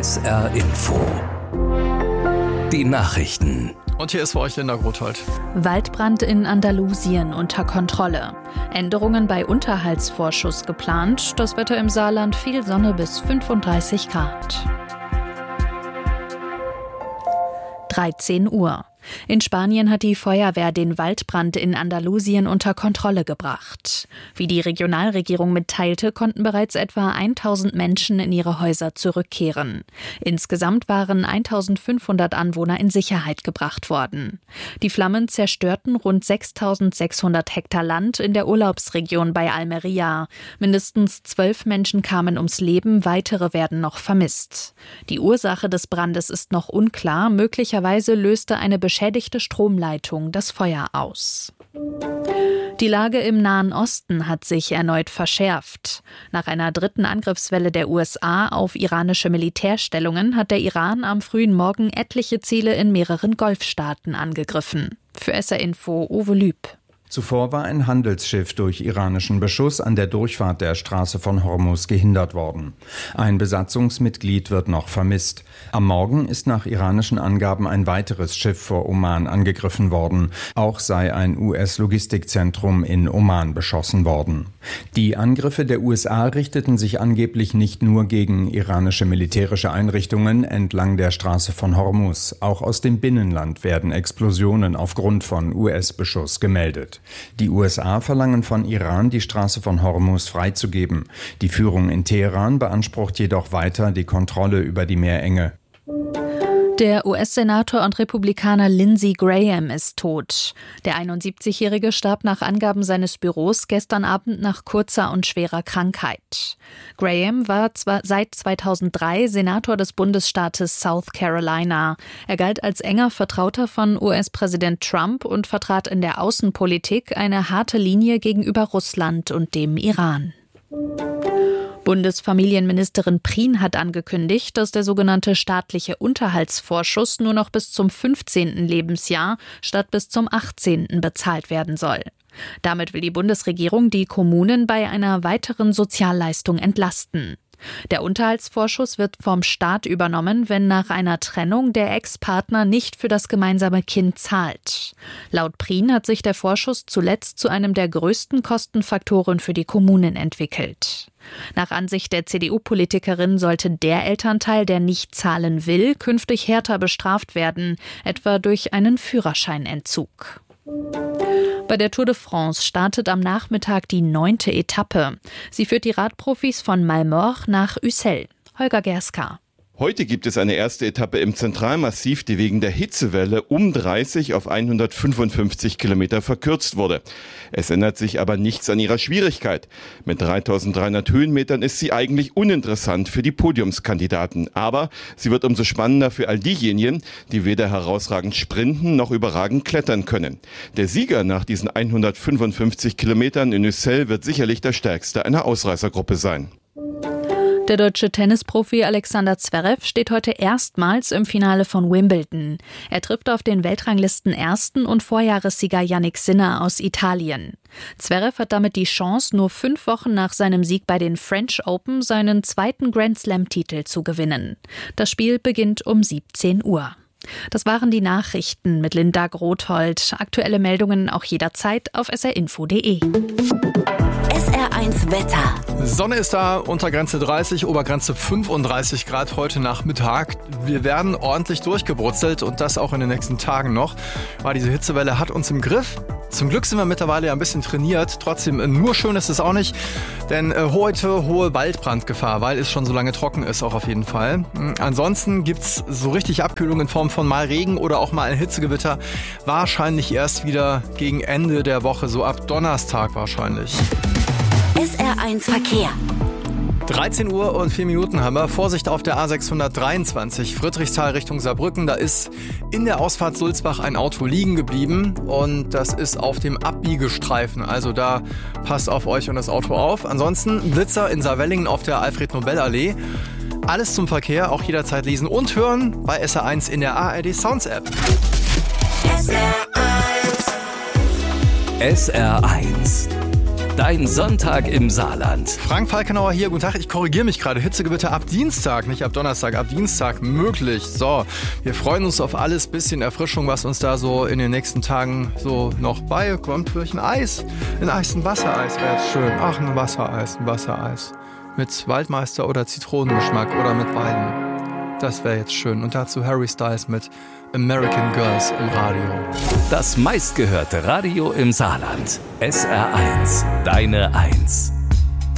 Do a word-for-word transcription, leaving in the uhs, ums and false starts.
S R Info. Die Nachrichten. Und hier ist für euch Linda Grothold. Waldbrand in Andalusien unter Kontrolle. Änderungen bei Unterhaltsvorschuss geplant. Das Wetter im Saarland, viel Sonne bis fünfunddreißig Grad. dreizehn Uhr. In Spanien hat die Feuerwehr den Waldbrand in Andalusien unter Kontrolle gebracht. Wie die Regionalregierung mitteilte, konnten bereits etwa tausend Menschen in ihre Häuser zurückkehren. Insgesamt waren eintausendfünfhundert Anwohner in Sicherheit gebracht worden. Die Flammen zerstörten rund sechstausendsechshundert Hektar Land in der Urlaubsregion bei Almería. Mindestens zwölf Menschen kamen ums Leben, weitere werden noch vermisst. Die Ursache des Brandes ist noch unklar. Möglicherweise löste eine beschädigte Stromleitung das Feuer aus. Die Lage im Nahen Osten hat sich erneut verschärft. Nach einer dritten Angriffswelle der U S A auf iranische Militärstellungen hat der Iran am frühen Morgen etliche Ziele in mehreren Golfstaaten angegriffen. Für S R Info Uwe Lüb. Zuvor war ein Handelsschiff durch iranischen Beschuss an der Durchfahrt der Straße von Hormuz gehindert worden. Ein Besatzungsmitglied wird noch vermisst. Am Morgen ist nach iranischen Angaben ein weiteres Schiff vor Oman angegriffen worden. Auch sei ein U S-Logistikzentrum in Oman beschossen worden. Die Angriffe der U S A richteten sich angeblich nicht nur gegen iranische militärische Einrichtungen entlang der Straße von Hormuz. Auch aus dem Binnenland werden Explosionen aufgrund von U S-Beschuss gemeldet. Die U S A verlangen von Iran, die Straße von Hormuz freizugeben. Die Führung in Teheran beansprucht jedoch weiter die Kontrolle über die Meerenge. Der U S-Senator und Republikaner Lindsey Graham ist tot. Der einundsiebzigjährige starb nach Angaben seines Büros gestern Abend nach kurzer und schwerer Krankheit. Graham war zwar seit zweitausenddrei Senator des Bundesstaates South Carolina. Er galt als enger Vertrauter von U S-Präsident Trump und vertrat in der Außenpolitik eine harte Linie gegenüber Russland und dem Iran. Bundesfamilienministerin Prien hat angekündigt, dass der sogenannte staatliche Unterhaltsvorschuss nur noch bis zum fünfzehnten Lebensjahr statt bis zum achtzehnten bezahlt werden soll. Damit will die Bundesregierung die Kommunen bei einer weiteren Sozialleistung entlasten. Der Unterhaltsvorschuss wird vom Staat übernommen, wenn nach einer Trennung der Ex-Partner nicht für das gemeinsame Kind zahlt. Laut Prien hat sich der Vorschuss zuletzt zu einem der größten Kostenfaktoren für die Kommunen entwickelt. Nach Ansicht der C D U-Politikerin sollte der Elternteil, der nicht zahlen will, künftig härter bestraft werden, etwa durch einen Führerscheinentzug. Bei der Tour de France startet am Nachmittag die neunte Etappe. Sie führt die Radprofis von Malmort nach Ussel. Holger Gerska. Heute gibt es eine erste Etappe im Zentralmassiv, die wegen der Hitzewelle um dreißig auf hundertfünfundfünfzig Kilometer verkürzt wurde. Es ändert sich aber nichts an ihrer Schwierigkeit. Mit dreitausenddreihundert Höhenmetern ist sie eigentlich uninteressant für die Podiumskandidaten. Aber sie wird umso spannender für all diejenigen, die weder herausragend sprinten noch überragend klettern können. Der Sieger nach diesen hundertfünfundfünfzig Kilometern in Ussel wird sicherlich der stärkste einer Ausreißergruppe sein. Der deutsche Tennisprofi Alexander Zverev steht heute erstmals im Finale von Wimbledon. Er trifft auf den Weltranglisten-Ersten und Vorjahressieger Jannik Sinner aus Italien. Zverev hat damit die Chance, nur fünf Wochen nach seinem Sieg bei den French Open seinen zweiten Grand-Slam-Titel zu gewinnen. Das Spiel beginnt um siebzehn Uhr. Das waren die Nachrichten mit Linda Grothold. Aktuelle Meldungen auch jederzeit auf s r info punkt d e. S R eins Wetter. Sonne ist da, Untergrenze dreißig, Obergrenze fünfunddreißig Grad heute Nachmittag. Wir werden ordentlich durchgebrutzelt und das auch in den nächsten Tagen noch. Weil diese Hitzewelle hat uns im Griff. Zum Glück sind wir mittlerweile ja ein bisschen trainiert. Trotzdem, nur schön ist es auch nicht, denn äh, heute hohe Waldbrandgefahr, weil es schon so lange trocken ist, auch auf jeden Fall. Ansonsten gibt's so richtig Abkühlung in Form von mal Regen oder auch mal ein Hitzegewitter. Wahrscheinlich erst wieder gegen Ende der Woche, so ab Donnerstag wahrscheinlich. S R eins Verkehr. dreizehn Uhr und vier Minuten haben wir. Vorsicht auf der A sechshundertdreiundzwanzig, Friedrichsthal Richtung Saarbrücken. Da ist in der Ausfahrt Sulzbach ein Auto liegen geblieben und das ist auf dem Abbiegestreifen. Also da passt auf euch und das Auto auf. Ansonsten Blitzer in Saarwellingen auf der Alfred-Nobel-Allee. Alles zum Verkehr, auch jederzeit lesen und hören bei S R eins in der A R D Sounds App. S R eins. S R eins. Dein Sonntag im Saarland. Frank Falkenauer hier, guten Tag. Ich korrigiere mich gerade. Hitzegewitter ab Dienstag, nicht ab Donnerstag, ab Dienstag möglich. So, wir freuen uns auf alles, bisschen Erfrischung, was uns da so in den nächsten Tagen so noch beikommt. Durch ein Eis, ein Eis, ein Wassereis wäre jetzt schön. Ach, ein Wassereis, ein Wassereis. Mit Waldmeister oder Zitronengeschmack oder mit beiden. Das wäre jetzt schön. Und dazu Harry Styles mit American Girls im Radio. Das meistgehörte Radio im Saarland. S R eins, deine Eins.